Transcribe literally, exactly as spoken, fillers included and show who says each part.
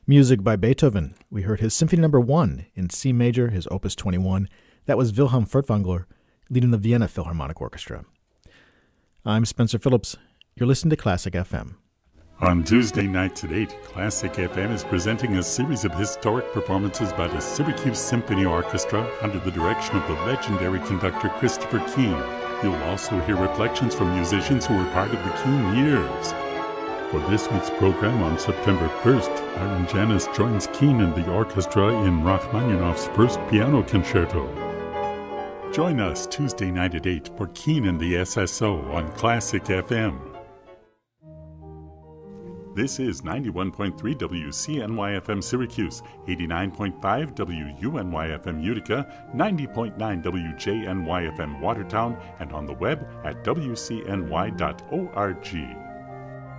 Speaker 1: Music by Beethoven. We heard his Symphony Number One in C major, his Opus twenty-one. That was Wilhelm Furtwängler, leading the Vienna Philharmonic Orchestra. I'm Spencer Phillips. You're listening to Classic F M.
Speaker 2: On Tuesday nights at eight, Classic F M is presenting a series of historic performances by the Syracuse Symphony Orchestra under the direction of the legendary conductor Christopher Keane. You'll also hear reflections from musicians who were part of the Keane years. For this week's program on September first, Aaron Janis joins Keane and the orchestra in Rachmaninoff's first piano concerto. Join us Tuesday night at eight for Keane and the S S O on Classic F M. This is ninety-one point three W C N Y F M Syracuse, eighty-nine point five W U N Y F M Utica, ninety point nine W J N Y F M Watertown, and on the web at W C N Y dot org.